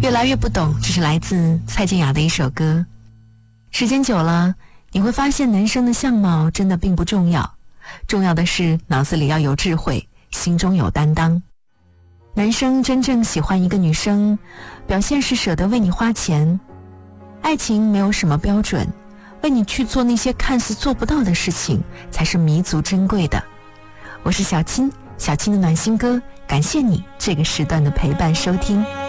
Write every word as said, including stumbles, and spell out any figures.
越来越不懂，这是来自蔡健雅的一首歌。时间久了，你会发现男生的相貌真的并不重要，重要的是脑子里要有智慧，心中有担当。男生真正喜欢一个女生，表现是舍得为你花钱。爱情没有什么标准，为你去做那些看似做不到的事情，才是弥足珍贵的。我是小青，小青的暖心歌，感谢你这个时段的陪伴收听。